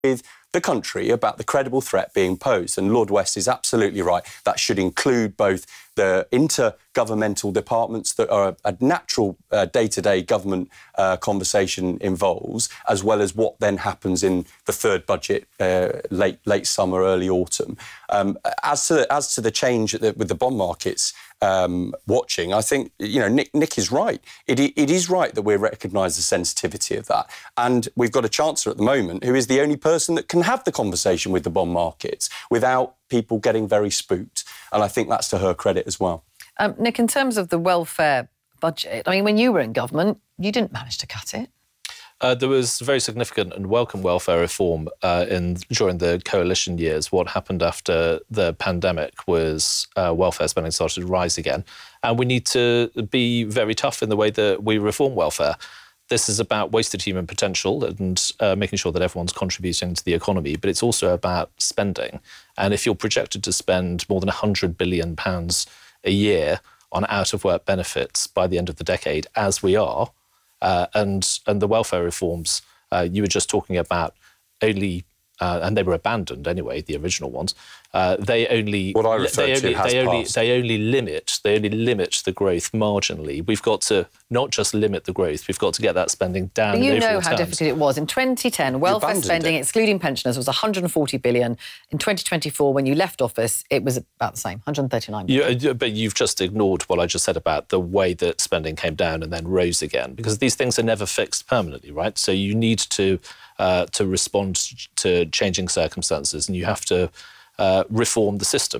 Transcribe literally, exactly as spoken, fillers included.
with the country about the credible threat being posed. And Lord West is absolutely right. That should include both the intergovernmental departments that are a natural uh, day-to-day government uh, conversation involves, as well as what then happens in the third budget uh, late late summer, early autumn. Um, as to the, as to the change the, with the bond markets um, watching, I think you know Nick, Nick is right. It, it is right that we recognise the sensitivity of that, and we've got a chancellor at the moment who is the only person that can have the conversation with the bond markets without people getting very spooked. And I think that's to her credit as well. Um, Nick, in terms of the welfare budget, I mean, when you were in government, you didn't manage to cut it. Uh, there was very significant and welcome welfare reform uh, in during the coalition years. What happened after the pandemic was uh, welfare spending started to rise again. And we need to be very tough in the way that we reform welfare. This is about wasted human potential and uh, making sure that everyone's contributing to the economy, but it's also about spending. And if you're projected to spend more than one hundred billion pounds a year on out-of-work benefits by the end of the decade, as we are, uh, and, and the welfare reforms uh, you were just talking about only, uh, and they were abandoned anyway, the original ones, uh, they only... What I refer they to only, has they only, passed. they only limit, they only limit the growth marginally. We've got to not just limit the growth, we've got to get that spending down. But you in know overall how terms. difficult it was. In twenty ten, welfare abandoned spending, it. excluding pensioners, was one hundred forty billion. In twenty twenty-four, when you left office, it was about the same, one hundred thirty-nine billion. You, but you've just ignored what I just said about the way that spending came down and then rose again, because these things are never fixed permanently, right? So you need to uh, to respond to changing circumstances, and you have to uh, reform the system.